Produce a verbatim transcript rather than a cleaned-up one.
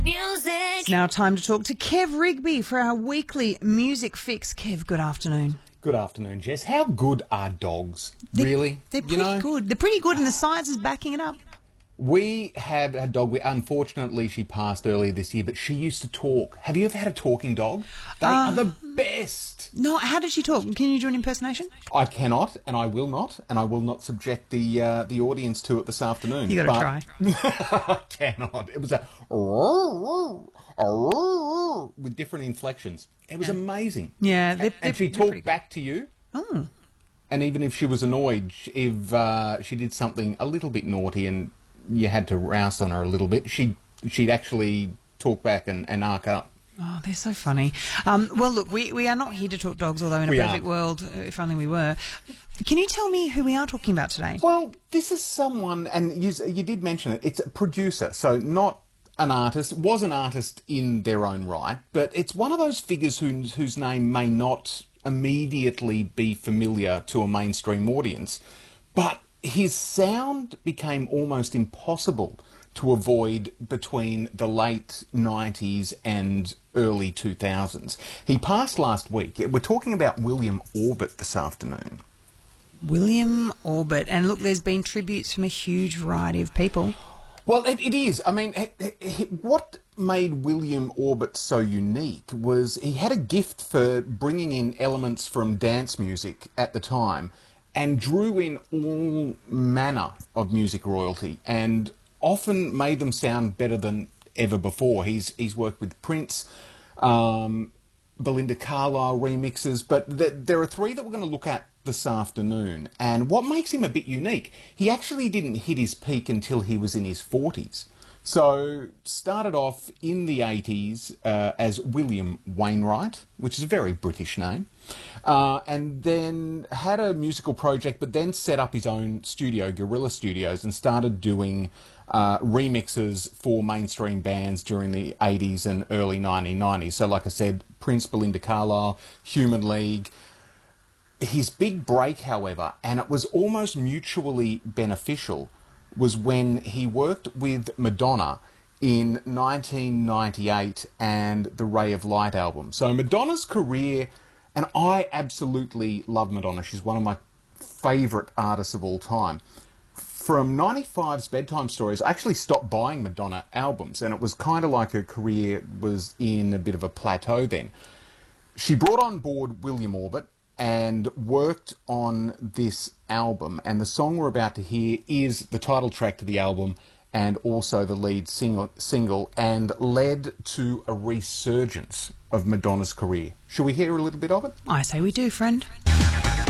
Music. It's now time to talk to Kev Rigby for our weekly music fix. Kev, good afternoon. Good afternoon, Jess. How good are dogs? They're, really? They're pretty you know, good. They're pretty good and the science is backing it up. We had a dog. We, unfortunately, she passed earlier this year, but she used to talk. Have you ever had a talking dog? They Uh, are the best. No, how did she talk? Can you do an impersonation? I cannot, and I will not, and I will not subject the uh, the audience to it this afternoon. You got to try. I cannot. It was a with different inflections. It was amazing. Yeah, they're, And they're- she they're pretty talked back to you. Oh. And even if she was annoyed, if uh, she did something a little bit naughty and you had to rouse on her a little bit, she'd, she'd actually talk back and, and arc up. Oh, they're so funny. Um, well, look, we, we are not here to talk dogs, although in a We perfect aren't. world, uh, if only we were. Can you tell me who we are talking about today? Well, this is someone, and you, you did mention it, it's a producer, so not an artist, was an artist in their own right, but it's one of those figures who, whose name may not immediately be familiar to a mainstream audience, but his sound became almost impossible to avoid between the late nineties and early two thousands. He passed last week. We're talking about William Orbit this afternoon. William Orbit. And look, there's been tributes from a huge variety of people. Well, it, it is. I mean, he- he- what made William Orbit so unique was he had a gift for bringing in elements from dance music at the time and drew in all manner of music royalty and often made them sound better than ever before. He's he's worked with Prince, um, Belinda Carlisle remixes, but th- there are three that we're going to look at this afternoon. And what makes him a bit unique, he actually didn't hit his peak until he was in his forties. So started off in the eighties uh, as William Wainwright, which is a very British name, uh, and then had a musical project, but then set up his own studio, Guerrilla Studios, and started doing uh, remixes for mainstream bands during the eighties and early nineteen nineties. So like I said, Prince, Belinda Carlisle, Human League. His big break, however, and it was almost mutually beneficial, was when he worked with Madonna in nineteen ninety-eight and the Ray of Light album. So Madonna's career, and I absolutely love Madonna. She's one of my favourite artists of all time. From ninety-five's Bedtime Stories, I actually stopped buying Madonna albums, and it was kind of like her career was in a bit of a plateau then. She brought on board William Orbit and worked on this album, and the song we're about to hear is the title track to the album and also the lead single, single and led to a resurgence of Madonna's career. Shall we hear a little bit of it? I say we do, friend.